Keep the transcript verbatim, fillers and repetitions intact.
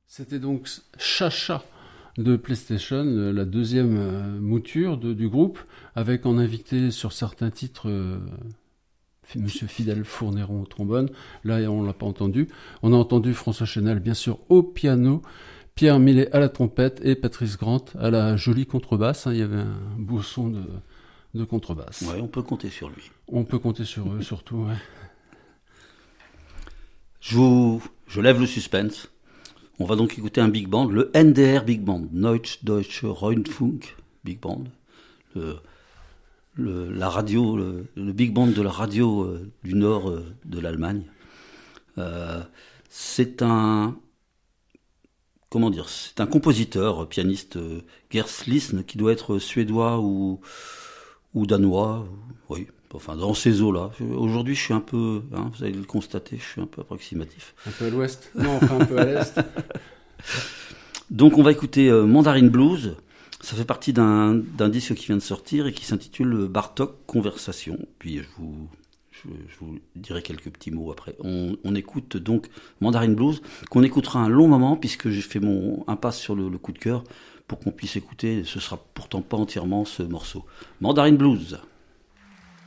C'était donc Chacha de PlayStation, la deuxième euh, mouture de, du groupe, avec en invité sur certains titres euh, Monsieur Fidèle Fourneron au trombone. Là, on l'a pas entendu. On a entendu François Chenal, bien sûr, au piano, Pierre Millet à la trompette et Patrice Grant à la jolie contrebasse. Il y avait un beau son de, de contrebasse. Ouais, on peut compter sur lui. On peut compter sur eux, surtout, ouais. Je, vous, je lève le suspense. On va donc écouter un big band, le N D R Big Band, Neue Deutsche Rundfunk Big Band, le, le, la radio, le, le big band de la radio euh, du nord euh, de l'Allemagne. Euh, c'est un, comment dire, c'est un compositeur, pianiste, euh, Gers Lysne, qui doit être suédois ou, ou danois, oui. Enfin, dans ces eaux-là. Aujourd'hui, je suis un peu, hein, vous allez le constater, je suis un peu approximatif. Un peu à l'ouest. Non, enfin un peu à l'est. Donc, on va écouter euh, Mandarin Blues. Ça fait partie d'un, d'un disque qui vient de sortir et qui s'intitule Bartok Conversation. Puis, je vous, je, je vous dirai quelques petits mots après. On, on écoute donc Mandarin Blues, qu'on écoutera un long moment, puisque j'ai fait mon impasse sur le, le coup de cœur pour qu'on puisse écouter. Ce sera pourtant pas entièrement ce morceau. Mandarin Blues.